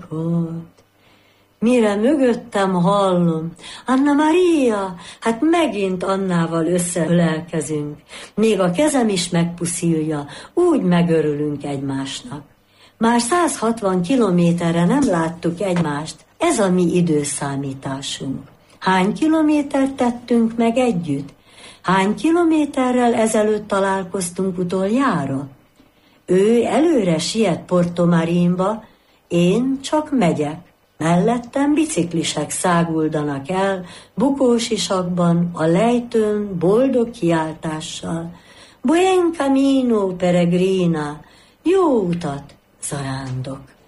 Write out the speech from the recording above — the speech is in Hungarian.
ott. Mire mögöttem hallom, Anna Maria, hát megint Annával összeölelkezünk. Még a kezem is megpuszilja, úgy megörülünk egymásnak. Már 160 kilométerre nem láttuk egymást, ez a mi időszámításunk. Hány kilométert tettünk meg együtt? Hány kilométerrel ezelőtt találkoztunk utoljára? Ő előre siet Porto Marinba, én csak megyek. Mellettem biciklisek száguldanak el, bukósisakban, a lejtőn, boldog kiáltással. Buen camino, peregrina, jó utat, zarándok!